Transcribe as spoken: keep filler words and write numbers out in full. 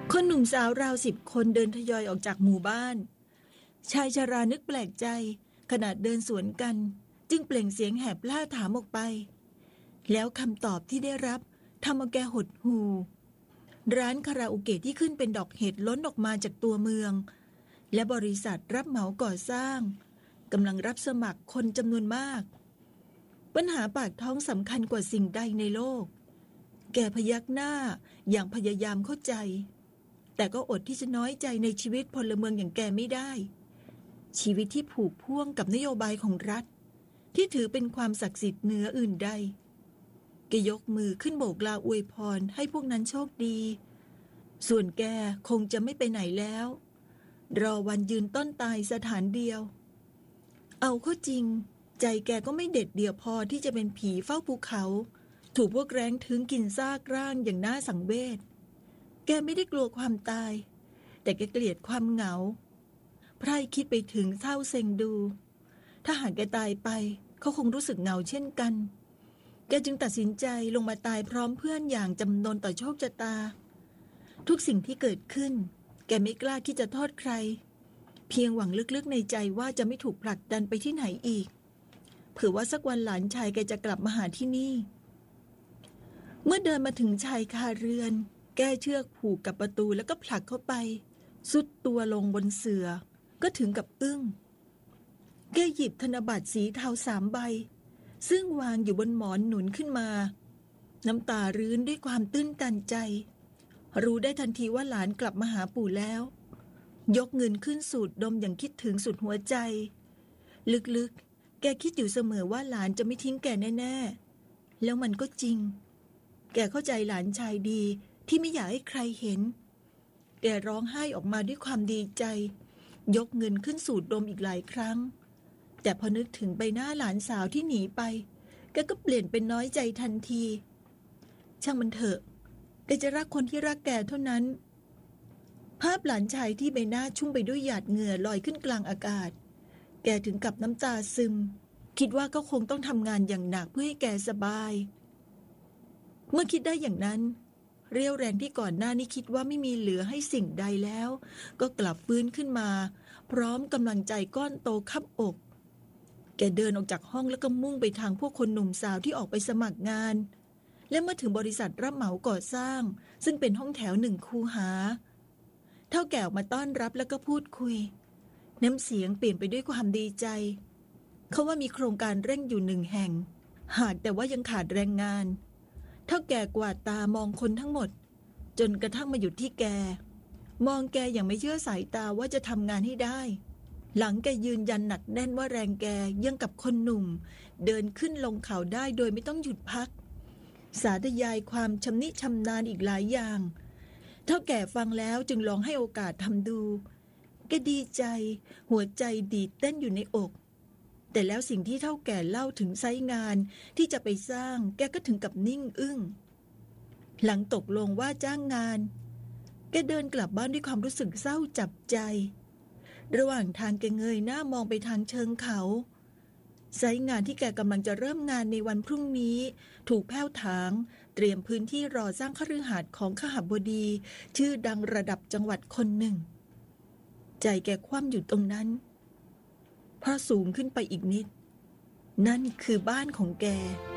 คนหนุ่มสาวราวสิบคนเดินทยอยออกจากหมู่บ้านชายชรานึกแปลกใจขนาดเดินสวนกันจึงเปล่งเสียงแหบล่าถามออกไปแล้วคำตอบที่ได้รับทำเอาแกหดหู่ร้านคาราโอเกะที่ขึ้นเป็นดอกเห็ดล้นออกมาจากตัวเมืองและบริษัทรับเหมาก่อสร้างกำลังรับสมัครคนจำนวนมากปัญหาปากท้องสำคัญกว่าสิ่งใดในโลกแกพยักหน้าอย่างพยายามเข้าใจแต่ก็อดที่จะน้อยใจในชีวิตพลเมืองอย่างแกไม่ได้ชีวิตที่ผูกพ่วงกับนโยบายของรัฐที่ถือเป็นความศักดิ์สิทธิ์เหนืออื่นใดแกยกมือขึ้นโบกลาอวยพรให้พวกนั้นโชคดีส่วนแกคงจะไม่ไปไหนแล้วรอวันยืนต้นตายสถานเดียวเอาเข้าจริงใจแกก็ไม่เด็ดเดี่ยวพอที่จะเป็นผีเฝ้าภูเขาถูกพวกแร้งถึงกินซากร่างอย่างน่าสังเวชแกไม่ได้กลัวความตายแต่แกเกลียดความเหงาไพร่คิดไปถึงเศร้าเซ็งดูถ้าหากแกตายไปเขาคงรู้สึกเหงาเช่นกันแกจึงตัดสินใจลงมาตายพร้อมเพื่อนอย่างจำนนต่อโชคชะตาทุกสิ่งที่เกิดขึ้นแกไม่กล้าที่จะโทษใครเพียงหวังลึกๆในใจว่าจะไม่ถูกผลักดันไปที่ไหนอีกเผื่อว่าสักวันหลานชายแกจะกลับมาหาที่นี่เมื่อเดินมาถึงชายคาเรือนแก้เชือกผูกกับประตูแล้วก็ผลักเข้าไปสุดตัวลงบนเสื่อก็ถึงกับอึ้งแกหยิบธนบัตรสีเทาสามใบซึ่งวางอยู่บนหมอนหนุนขึ้นมาน้ำตารื้นด้วยความตื้นตันใจรู้ได้ทันทีว่าหลานกลับมาหาปู่แล้วยกเงินขึ้นสูดดมอย่างคิดถึงสุดหัวใจลึกๆแกคิดอยู่เสมอว่าหลานจะไม่ทิ้งแกแน่ๆแล้วมันก็จริงแกเข้าใจหลานชายดีที่ไม่อยากให้ใครเห็นแกร้องไห้ออกมาด้วยความดีใจยกเงินขึ้นสูดดมอีกหลายครั้งแต่พอนึกถึงใบหน้าหลานสาวที่หนีไปแกก็เปลี่ยนเป็นน้อยใจทันทีช่างมันเถอะแกจะรักคนที่รักแกเท่านั้นภาพหลานชายที่ใบหน้าชุ่มไปด้วยหยาดเหงื่อลอยขึ้นกลางอากาศแกถึงกับน้ำตาซึมคิดว่าก็คงต้องทำงานอย่างหนักเพื่อให้แกสบายเมื่อคิดได้อย่างนั้นเรี่ยวแรงที่ก่อนหน้านี้คิดว่าไม่มีเหลือให้สิ่งใดแล้วก็กลับฟื้นขึ้นมาพร้อมกำลังใจก้อนโตคับอกแกเดินออกจากห้องแล้วก็มุ่งไปทางพวกคนหนุ่มสาวที่ออกไปสมัครงานและเมื่อถึงบริษัทรับเหมาก่อสร้างซึ่งเป็นห้องแถวหนึ่งคูหาเท่าแก่ออกมาต้อนรับแล้วก็พูดคุยน้ำเสียงเปลี่ยนไปด้วยความดีใจเขาว่ามีโครงการเร่งอยู่หนึ่งแห่งหากแต่ว่ายังขาดแรงงานเท่าแก่กวาดตามองคนทั้งหมดจนกระทั่งมาหยุดที่แกมองแกอย่างไม่เชื่อสายตาว่าจะทำงานให้ได้หลังแกยืนยันหนักแน่นว่าแรงแกยังกับคนหนุ่มเดินขึ้นลงเขาได้โดยไม่ต้องหยุดพักสาธยายความชำนิชำนาญอีกหลายอย่างเท่าแก่ฟังแล้วจึงลองให้โอกาสทำดูแกดีใจหัวใจดีดเต้นอยู่ในอกแต่แล้วสิ่งที่เท่าแก่เล่าถึงไซต์งานที่จะไปสร้างแกก็ถึงกับนิ่งอึ้งหลังตกลงว่าจ้างงานแกเดินกลับบ้านด้วยความรู้สึกเศร้าจับใจระหว่างทางแกเงยหน้ามองไปทางเชิงเขาไซต์งานที่แกกำลังจะเริ่มงานในวันพรุ่งนี้ถูกแผ้วถางเตรียมพื้นที่รอสร้างคฤหาสน์ของขหบดีชื่อดังระดับจังหวัดคนหนึ่งใจแกคว่ำอยู่ตรงนั้นเพราะสูงขึ้นไปอีกนิดนั่นคือบ้านของแก